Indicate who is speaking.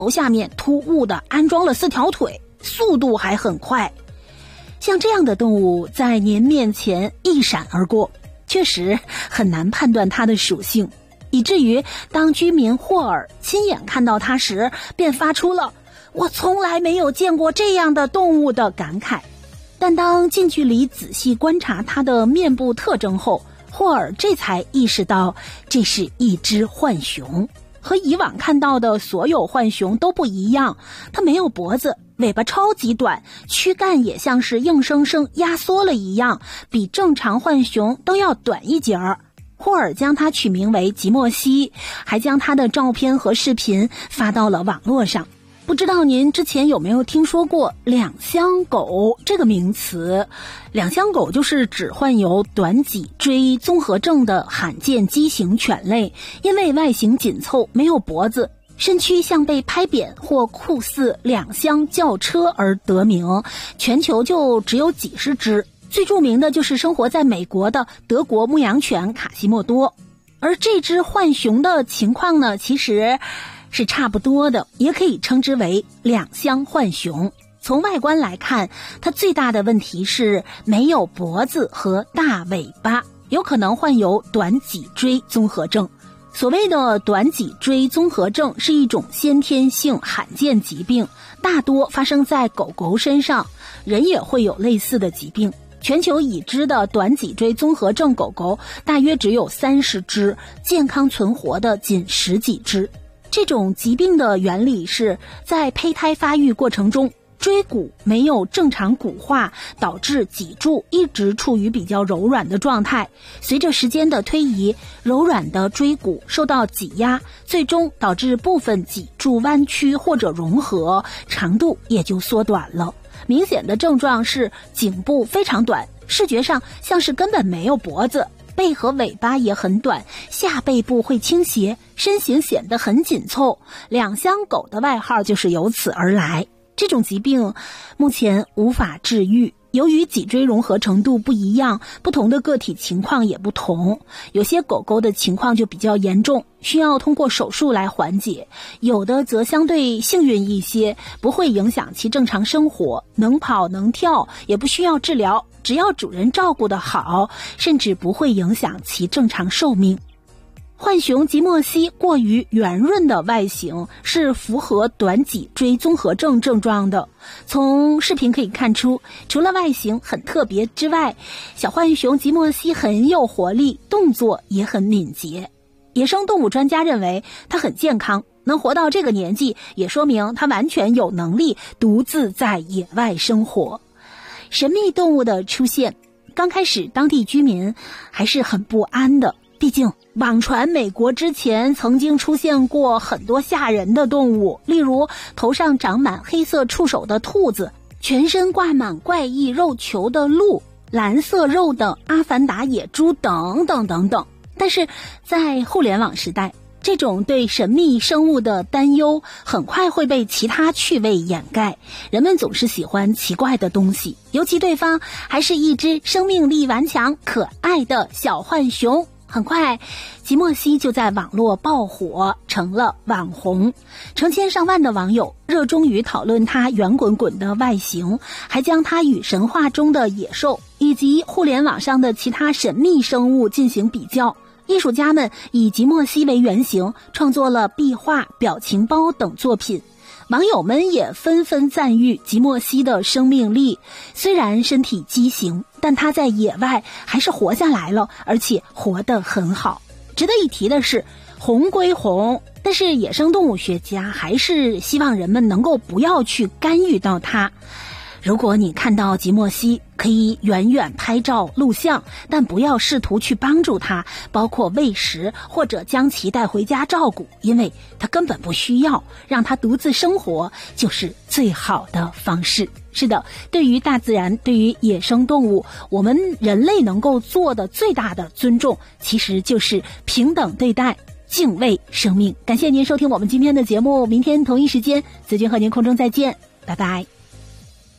Speaker 1: 头下面突兀地安装了4条腿，速度还很快。像这样的动物在您面前一闪而过，确实很难判断它的属性，以至于当居民霍尔亲眼看到它时，便发出了我从来没有见过这样的动物的感慨。但当近距离仔细观察它的面部特征后，霍尔这才意识到这是一只浣熊。和以往看到的所有浣熊都不一样，它没有脖子，尾巴超级短，躯干也像是硬生生压缩了一样，比正常浣熊都要短一截儿。霍尔将它取名为吉莫西，还将它的照片和视频发到了网络上。不知道您之前有没有听说过两厢狗这个名词？两厢狗就是指患有短脊椎综合症的罕见畸形犬类，因为外形紧凑，没有脖子，身躯像被拍扁或酷似两厢轿车而得名，全球就只有几十只。最著名的就是生活在美国的德国牧羊犬卡西莫多。而这只浣熊的情况呢，其实是差不多的，也可以称之为两厢浣熊。从外观来看，它最大的问题是没有脖子和大尾巴，有可能患有短脊椎综合症。所谓的短脊椎综合症是一种先天性罕见疾病，大多发生在狗狗身上，人也会有类似的疾病。全球已知的短脊椎综合症狗狗大约只有30只，健康存活的仅10几只。这种疾病的原理是在胚胎发育过程中，椎骨没有正常骨化，导致脊柱一直处于比较柔软的状态。随着时间的推移，柔软的椎骨受到挤压，最终导致部分脊柱弯曲或者融合，长度也就缩短了。明显的症状是颈部非常短，视觉上像是根本没有脖子，背和尾巴也很短，下背部会倾斜，身形显得很紧凑。两厢狗的外号就是由此而来。这种疾病目前无法治愈，由于脊椎融合程度不一样，不同的个体情况也不同。有些狗狗的情况就比较严重，需要通过手术来缓解，有的则相对幸运一些，不会影响其正常生活，能跑能跳，也不需要治疗，只要主人照顾得好，甚至不会影响其正常寿命。浣熊吉莫西过于圆润的外形是符合短脊椎综合症症状的。从视频可以看出，除了外形很特别之外，小浣熊吉莫西很有活力，动作也很敏捷。野生动物专家认为它很健康，能活到这个年纪，也说明它完全有能力独自在野外生活。神秘动物的出现，刚开始当地居民还是很不安的，毕竟网传美国之前曾经出现过很多吓人的动物，例如头上长满黑色触手的兔子，全身挂满怪异肉球的鹿，蓝色肉的阿凡达野猪等等等等。但是在互联网时代，这种对神秘生物的担忧很快会被其他趣味掩盖，人们总是喜欢奇怪的东西，尤其对方还是一只生命力顽强可爱的小浣熊。很快，吉莫西就在网络爆火，成了网红。成千上万的网友热衷于讨论它圆滚滚的外形，还将它与神话中的野兽以及互联网上的其他神秘生物进行比较。艺术家们以吉莫西为原型，创作了壁画、表情包等作品。网友们也纷纷赞誉吉莫西的生命力，虽然身体畸形，但他在野外还是活下来了，而且活得很好。值得一提的是，红归红，但是野生动物学家还是希望人们能够不要去干预到它。如果你看到吉莫西，可以远远拍照录像，但不要试图去帮助它，包括喂食或者将其带回家照顾，因为它根本不需要，让它独自生活就是最好的方式。是的，对于大自然，对于野生动物，我们人类能够做的最大的尊重，其实就是平等对待，敬畏生命。感谢您收听我们今天的节目，明天同一时间，子君和您空中再见，拜拜。